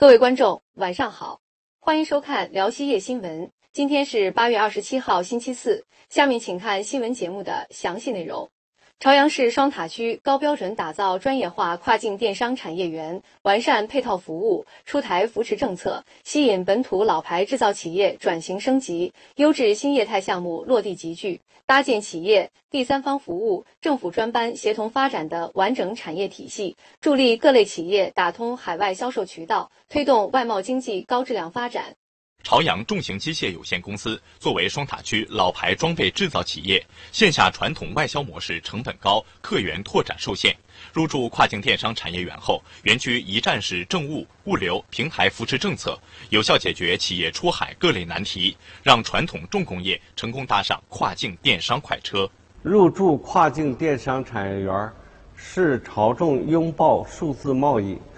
各位观众，晚上好，欢迎收看辽西夜新闻。今天是8月27号，星期四。下面请看新闻节目的详细内容。朝阳市双塔区高标准打造专业化跨境电商产业园，完善配套服务，出台扶持政策，吸引本土老牌制造企业转型升级，优质新业态项目落地集聚，搭建企业、第三方服务、政府专班协同发展的完整产业体系，助力各类企业打通海外销售渠道，推动外贸经济高质量发展。 朝阳重型机械有限公司作为双塔区老牌装备制造企业，线下传统外销模式成本高，客源拓展受限。入驻跨境电商产业园后，园区一站式政务、物流、平台扶持政策，有效解决企业出海各类难题，让传统重工业成功搭上跨境电商快车。 入驻跨境电商产业园，是朝重拥抱数字贸易，